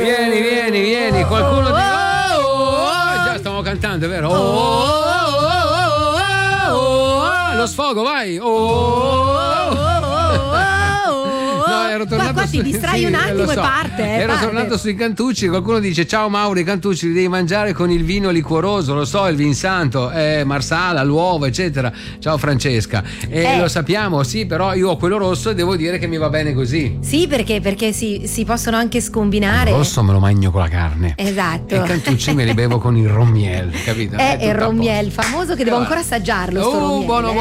Vieni, qualcuno di... già stavamo cantando, è vero? Lo sfogo, vai! No, ero tornato qua ti distrai un attimo e parte. Ero tornato sui cantucci. Qualcuno dice: ciao Mauro, i cantucci li devi mangiare con il vino liquoroso, lo so, il vin santo, marsala, l'uovo, eccetera. Ciao Francesca. Lo sappiamo, sì, però io ho quello rosso e devo dire che mi va bene così. Sì, perché si possono anche scombinare. Il rosso me lo mangio con la carne. Esatto. E i cantucci me li bevo con il rommiel, capito? È il rommiel famoso che devo ancora assaggiarlo. Sto rommiel, buono.